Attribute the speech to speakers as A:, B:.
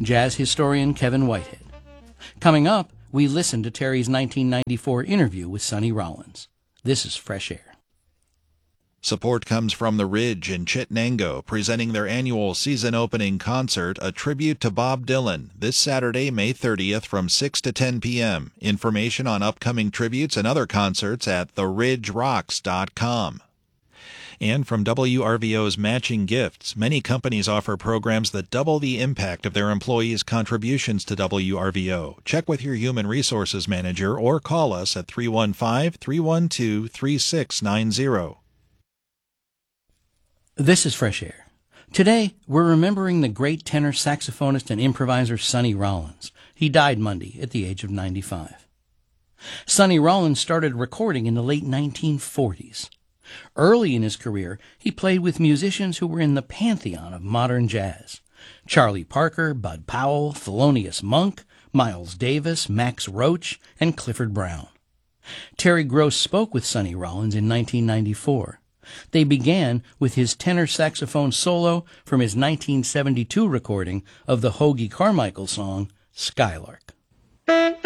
A: jazz historian Kevin Whitehead. Coming up, we listen to Terry's 1994 interview with Sonny Rollins. This is Fresh Air.
B: Support comes from The Ridge in Chittenango, presenting their annual season-opening concert, A Tribute to Bob Dylan, this Saturday, May 30th from 6 to 10 p.m. Information on upcoming tributes and other concerts at theridgerocks.com. And from WRVO's Matching Gifts, many companies offer programs that double the impact of their employees' contributions to WRVO. Check with your human resources manager or call us at 315-312-3690.
A: This is Fresh Air. Today, we're remembering the great tenor saxophonist and improviser Sonny Rollins. He died Monday at the age of 95. Sonny Rollins started recording in the late 1940s. Early in his career, he played with musicians who were in the pantheon of modern jazz: Charlie Parker, Bud Powell, Thelonious Monk, Miles Davis, Max Roach, and Clifford Brown. Terry Gross spoke with Sonny Rollins in 1994. They began with his tenor saxophone solo from his 1972 recording of the Hoagy Carmichael song, Skylark.